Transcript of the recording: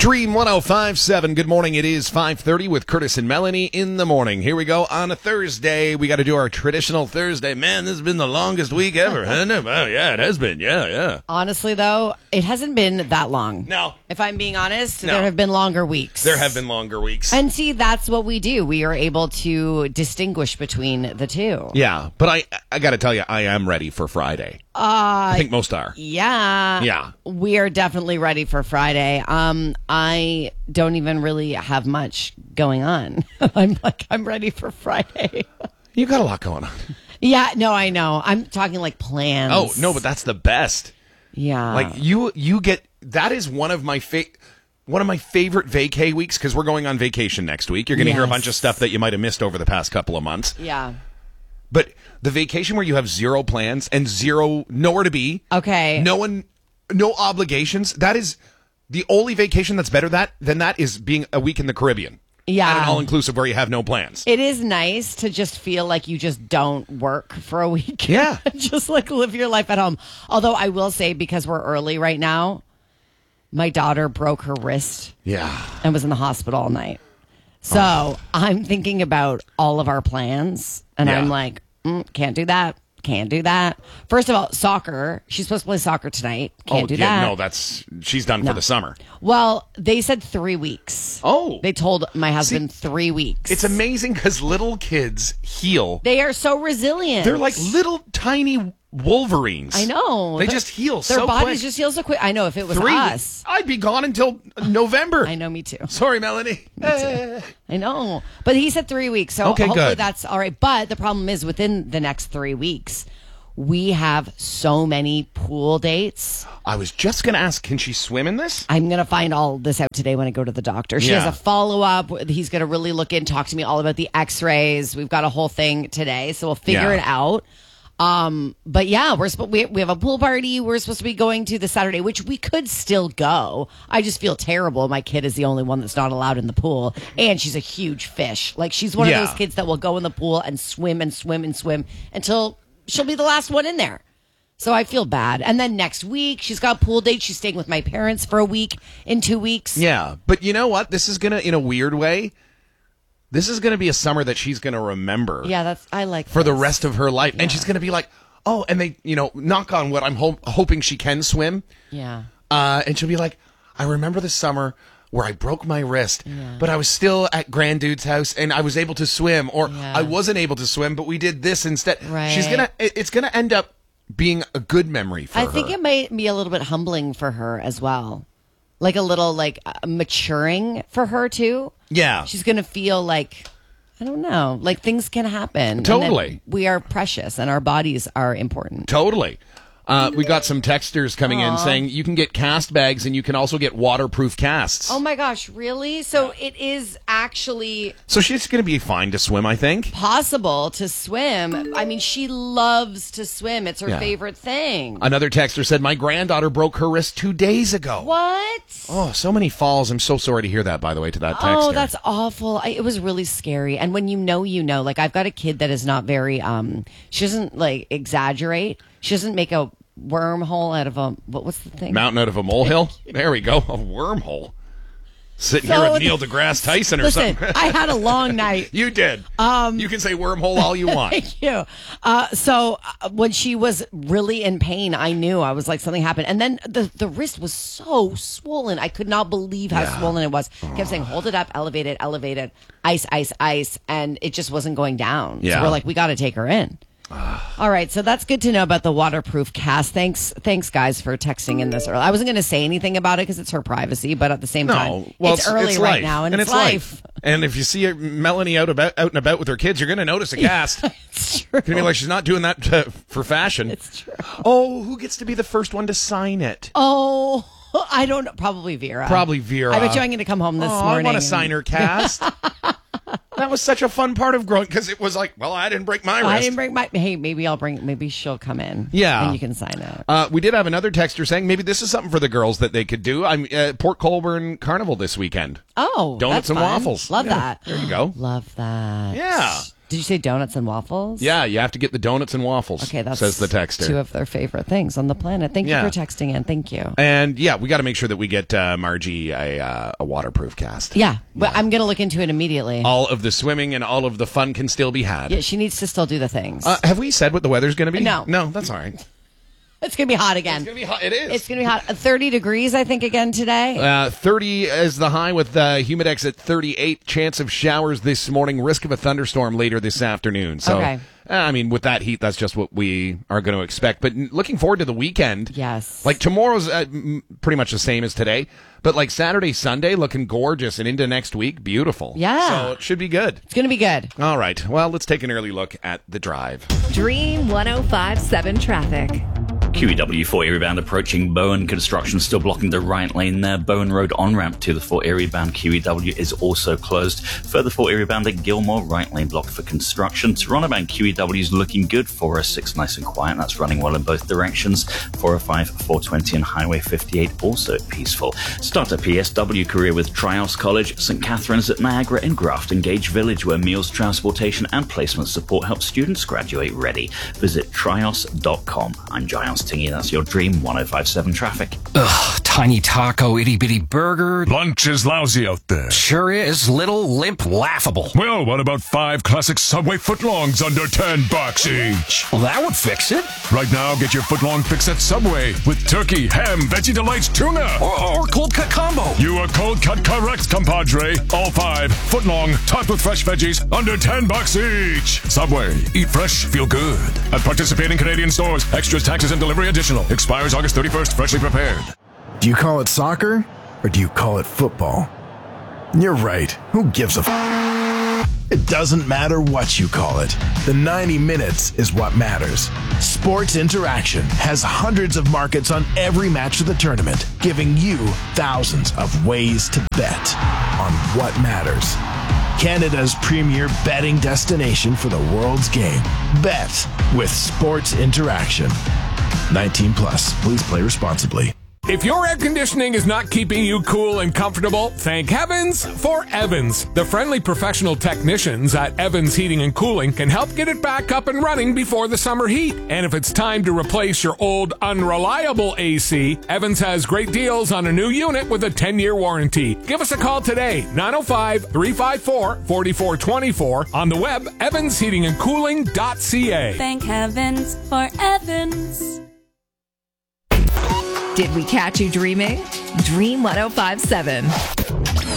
Dream 105.7. Good morning. It is 5:30 with Curtis and Melanie in the morning. Here we go on a Thursday. We got to do our traditional Thursday. Man, this has been the longest week ever, hasn't it? Oh, yeah, it has been. Yeah. Honestly, though, it hasn't been that long. No. If I'm being honest, No. there have been longer weeks. There have been longer weeks. And see, that's what we do. We are able to distinguish between the two. Yeah, but I got to tell you, I am ready for Friday. I think most are. Yeah. We are definitely ready for Friday. I don't even really have much going on. I'm ready for Friday. You got a lot going on. Yeah, no, I know. I'm talking like plans. Oh, no, but that's the best. Yeah. Like you get, that is one of my favorite vacay weeks because we're going on vacation next week. You're going to hear a bunch of stuff that you might have missed over the past couple of months. Yeah. But the vacation where you have zero plans and nowhere to be. Okay. No obligations. That is the only vacation that's better than that is being a week in the Caribbean. Yeah. At an all-inclusive where you have no plans. It is nice to just feel like you just don't work for a week. Yeah. Just like live your life at home. Although I will say, because we're early right now, my daughter broke her wrist. Yeah. And was in the hospital all night. So I'm thinking about all of our plans. And I'm like, can't do that. Can't do that. First of all, soccer. She's supposed to play soccer tonight. Can't do that. No, she's done for the summer. Well, they said 3 weeks. Oh. They told my husband 3 weeks. It's amazing because little kids heal. They are so resilient. They're like little tiny Wolverines. I know. They just heal so quick. Their bodies quick. just heal so quick. I know. If it was 3 us. I'd be gone until November. I know, me too. Sorry, Melanie. Me too. I know. But he said 3 weeks, so okay, hopefully good. that's all right. But the problem is within the next 3 weeks, we have so many pool dates. I was just going to ask, can she swim in this? I'm going to find all this out today when I go to the doctor. She has a follow-up. He's going to really look in, talk to me all about the x-rays. We've got a whole thing today, so we'll figure it out. But yeah, we have a pool party we're supposed to be going to this Saturday, which we could still go. I just feel terrible. My kid is the only one that's not allowed in the pool, and she's a huge fish. Like, she's one of those kids that will go in the pool and swim and swim and swim until she'll be the last one in there. So I feel bad. And then next week, she's got a pool date. She's staying with my parents for a week in 2 weeks. Yeah, but you know what? This is going to, in a weird way, this is going to be a summer that she's going to remember. Yeah, I like for the rest of her life. And she's going to be like, oh, and they, knock on wood, I'm hoping she can swim. Yeah. And she'll be like, I remember the summer where I broke my wrist, but I was still at Grand Dude's house and I was able to swim, or I wasn't able to swim, but we did this instead. Right. It's going to end up being a good memory for her. I think it might be a little bit humbling for her as well. Like a little maturing for her too. Yeah. She's going to feel like, I don't know, like things can happen. Totally. And that we are precious and our bodies are important. Totally. We got some texters coming in saying you can get cast bags and you can also get waterproof casts. Oh my gosh, really? So it is actually So she's going to be fine to swim, I think. possible to swim. I mean, she loves to swim. It's her favorite thing. Another texter said, my granddaughter broke her wrist 2 days ago. What? Oh, so many falls. I'm so sorry to hear that, by the way, to that texter. Oh, that's awful. It was really scary. And when you know, like I've got a kid that is not very, she doesn't exaggerate. She doesn't make a wormhole out of what's the thing? Mountain out of a molehill? There we go. A wormhole. Sitting here with Neil deGrasse Tyson or listen, something. I had a long night. You did. You can say wormhole all you want. Thank you. So when she was really in pain, I knew. I was like, something happened. And then the wrist was so swollen. I could not believe how swollen it was. Kept saying, hold it up, elevate it, ice, ice, ice. And it just wasn't going down. Yeah. So we're like, we got to take her in. All right, so that's good to know about the waterproof cast. Thanks, guys, for texting in this early. I wasn't going to say anything about it because it's her privacy, but at the same time, it's early right now, and it's life. And if you see Melanie out and about with her kids, you're going to notice a cast. It's true. It's going to be like she's not doing that for fashion. It's true. Oh, who gets to be the first one to sign it? Oh, I don't know. Probably Vera. I bet you I'm going to come home this morning. I want to sign her cast. That was such a fun part of growing because it was like, well, I didn't break my wrist. I didn't break my. Hey, maybe she'll come in. Yeah, and you can sign it. We did have another texter saying maybe this is something for the girls that they could do. I'm Port Colborne Carnival this weekend. Oh, donuts that's and fun. waffles. Love that. There you go. Love that. Yeah. Did you say donuts and waffles? Yeah, you have to get the donuts and waffles. Okay, that's says the texter. 2 of their favorite things on the planet. Thank you for texting in. Thank you. And yeah, we got to make sure that we get Margie a waterproof cast. Yeah, but I'm going to look into it immediately. All of the swimming and all of the fun can still be had. Yeah, she needs to still do the things. Have we said what the weather's going to be? No. No, that's all right. It's going to be hot again. It's going to be hot. It is. It's going to be hot. 30 degrees, I think, again today. 30 is the high with Humidex at 38. Chance of showers this morning. Risk of a thunderstorm later this afternoon. So, okay. I mean, with that heat, that's just what we are going to expect. But looking forward to the weekend. Yes. Like tomorrow's pretty much the same as today. But like Saturday, Sunday, looking gorgeous. And into next week, beautiful. Yeah. So it should be good. It's going to be good. All right. Well, let's take an early look at the drive. Dream 105.7 traffic. QEW Fort Erie bound approaching Bowen. Construction still blocking the right lane there. Bowen Road on-ramp to the Fort Erie bound QEW is also closed. Further Fort Erie bound at Gilmore, right lane blocked for construction. Toronto bound QEW is looking good. 406 nice and quiet. That's running well in both directions. 405, 420 and Highway 58 also peaceful. Start at PSW career with Trios College, St. Catherine's at Niagara and Grafton Gage Village, where meals, transportation and placement support help students graduate ready. Visit trios.com. I'm Giles Tingy, that's your Dream 105.7 traffic. Ugh, tiny taco, itty bitty burger. Lunch is lousy out there. Sure is. Little, limp, laughable. Well, what about 5 classic Subway footlongs under $10 each? Well, that would fix it. Right now, get your footlong fix at Subway with turkey, ham, veggie delights, tuna. Or cold cut combo. You are cold cut correct, compadre. All 5 footlong, topped with fresh veggies, under $10 each. Subway, eat fresh, feel good. At participating Canadian stores, extras, taxes, and delivery additional. Expires August 31st, freshly prepared. Do you call it soccer or do you call it football? You're right. Who gives a f? It doesn't matter what you call it. The 90 minutes is what matters. Sports Interaction has hundreds of markets on every match of the tournament, giving you thousands of ways to bet on what matters. Canada's premier betting destination for the world's game. Bet with Sports Interaction. 19 plus. Please play responsibly. If your air conditioning is not keeping you cool and comfortable, thank heavens for Evans. The friendly professional technicians at Evans Heating and Cooling can help get it back up and running before the summer heat. And if it's time to replace your old unreliable AC, Evans has great deals on a new unit with a 10-year warranty. Give us a call today, 905-354-4424, on the web, evansheatingandcooling.ca. Thank heavens for Evans. Did we catch you dreaming? Dream 105.7.